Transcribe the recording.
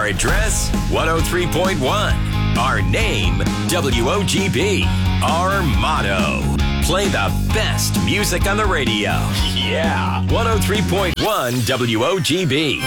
address, 103.1. Our name, WOGB. Our motto, play the best music on the radio. Yeah, 103.1 WOGB.